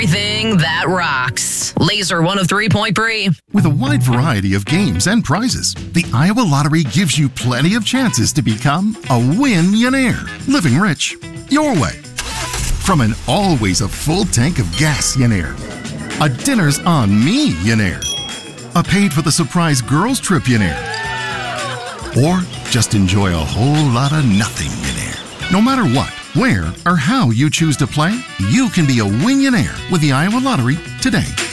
Everything that rocks. Laser 103.3. With a wide variety of games and prizes, the Iowa Lottery gives you plenty of chances to become a win-yonaire. Living rich your way. From an always a full tank of gas-yonaire, a dinner's on me-yonaire, a paid for the surprise girls trip-yonaire, or just enjoy a whole lot of nothing-yonaire. No matter what, where, or how you choose to play, you can be a win-yonaire with the Iowa Lottery today.